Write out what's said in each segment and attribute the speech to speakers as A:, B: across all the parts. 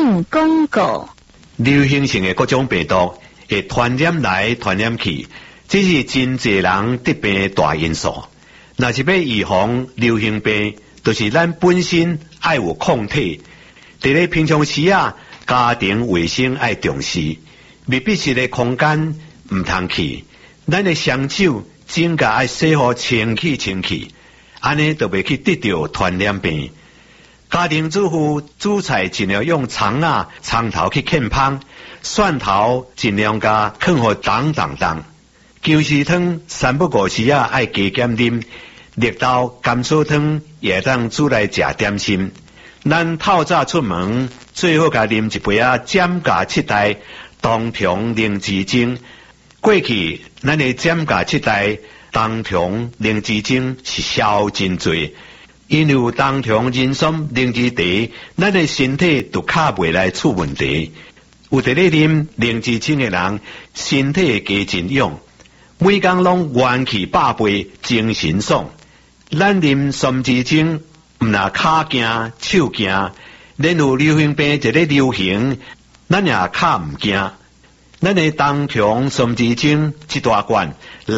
A: 性广告。
B: 流行性的各种病毒会传染来传染去，这是真侪人得病的大因素。若是要预防流行病，就是咱本身爱有抗体。伫咧平常时啊，家庭卫生爱重视，密闭式的空间唔通去。咱的双手指甲爱洗好清气，安尼就袂去得到传染病。家庭主妇煮菜尽量用葱头去啃芳，蒜头尽量加啃好当。姜丝汤3不5时爱加减啉，绿豆甘草汤也当煮来食点心。咱透早出门最好甲啉一杯减价7代冬虫灵芝精。过去咱的减价7代冬虫灵芝精是销真多。因有冬虫人参灵芝茶，咱的身体就卡袂来出问题。有伫咧啉灵芝精的人，身体加真勇，每工拢元气百倍，精神爽。咱啉参芝精，毋若骹惊手惊，连有流行病一咧流行，咱也卡毋惊。咱的冬虫参芝精一大罐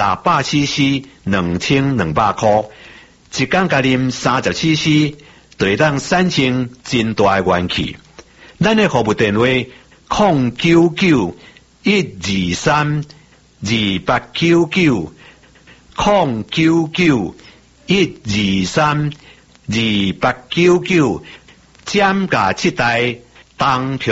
B: 600cc，2200块。一天甲啉30cc， 就会当产生真大的元气。咱的服务电话099-123-2899 099-123-2899，减价7代冬虫。